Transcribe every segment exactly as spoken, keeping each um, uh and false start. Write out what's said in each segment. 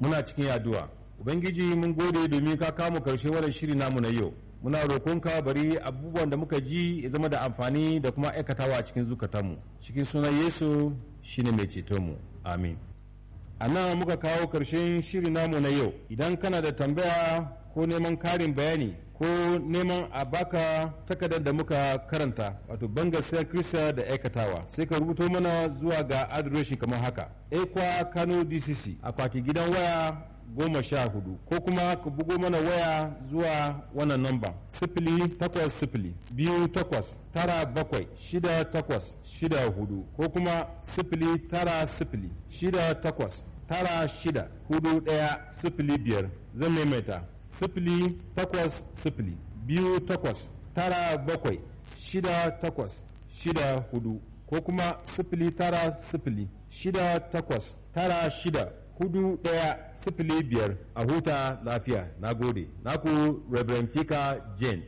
muna cikin addu'a. Ubangiji mun gode domin ka kamo karshe wannan shiri namu na yau. Muna roƙonka bari abubuwan da muka ji ya zama da amfani da kuma aikatawa a cikin zukatanmu. Cikin sunan Yesu shine mai ceto mu. Amin. A nan muka kawo karshen shiri namu na yau. Idan kana da tambaya ko neman karin bayani ko neman a baka takardar da muka karanta wato bangaskiyar Kirista da aikatawa, sai ka rubuto mana zuwa ga adireshi kamar haka: Ekwa Kano D C C, akwati gidan waya goma sha hudu, ko kuma ka bugo mana waya zuwa wannan namba sifili takwas sifili biyu takwas tara bakwai shida takwas shida hudu, ko kuma sifili tara sifili shida takwas tara shida hudu ɗaya sifili biyar. Zan maimaita sifili takwas sifili biyu takwas tara bakwai shida takwas shida hudu, ko kuma sifili tara sifili shida takwas tara shida hudu ɗaya sifili biyar. A huta lafiya. Na gode. Naku Reverend Fika Jane.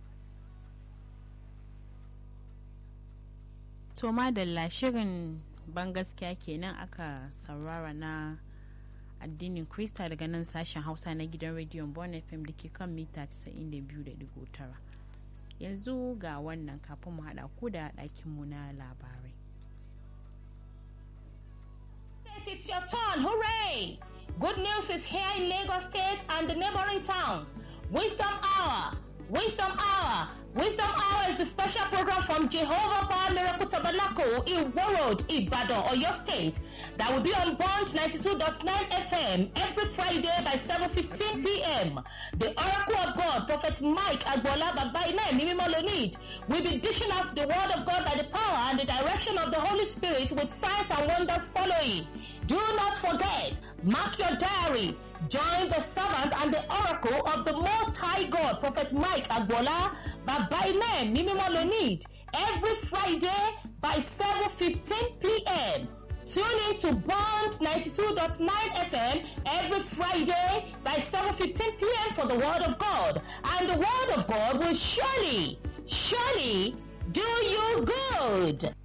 To madalla, shirin ban gaskiya kenan aka saurara na addinin Krista daga nan sashen Hausa na gidan rediyon Bon F M da ke kan mita casa'in da biyu da digo tara. Yanzu ga wannan kafin mu haɗa ku da ɗakinmu na labarai. It's your turn, hooray! Good news is here in Lagos State and the neighboring towns. Wisdom Hour, Wisdom Hour, Wisdom Hour is the special program from Jehovah Power Miracle Tabernacle in Warroad, Ibadan, Oyo State, that will be on Bond ninety-two point nine F M every Friday by seven fifteen p m The Oracle of God, Prophet Mike Agbola Babaina Mimimolonid, will be dishing out the Word of God by the power and the direction of the Holy Spirit with signs and wonders following. Do not forget, mark your diary. Join the servant and the oracle of the Most High God, Prophet Mike Agbola Babaina Mimimolonid, every Friday by seven fifteen p m Tune in to Bond ninety-two point nine F M every Friday by seven fifteen p m for the Word of God. And the Word of God will surely, surely do you good.